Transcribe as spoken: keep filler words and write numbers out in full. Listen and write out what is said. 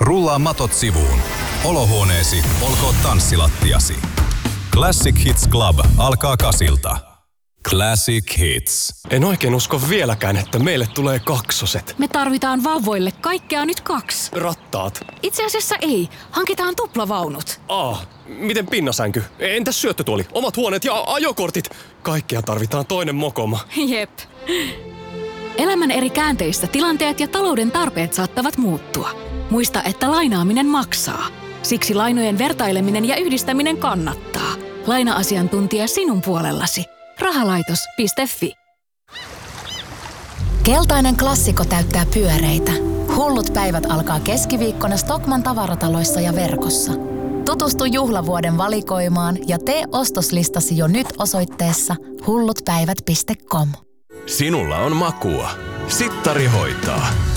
Rullaa matot sivuun. Olohuoneesi olkoon tanssilattiasi. Classic Hits Club alkaa kasilta. Classic Hits. En oikein usko vieläkään, että meille tulee kaksoset. Me tarvitaan vauvoille kaikkea nyt kaksi. Rattaat. Itse asiassa ei. Hankitaan tuplavaunut. Aa, miten pinnasänky? Entäs syöttötuoli? Omat huoneet ja ajokortit? Kaikkea tarvitaan toinen mokoma. Jep. Elämän eri käänteistä tilanteet ja talouden tarpeet saattavat muuttua. Muista, että lainaaminen maksaa. Siksi lainojen vertaileminen ja yhdistäminen kannattaa. Laina-asiantuntija sinun puolellasi. Rahalaitos piste fi. Keltainen klassikko täyttää pyöreitä. Hullut päivät alkaa keskiviikkona Stockmann tavarataloissa ja verkossa. Tutustu juhlavuoden valikoimaan ja tee ostoslistasi jo nyt osoitteessa hullutpäivät piste com. Sinulla on makua. Sittari hoitaa.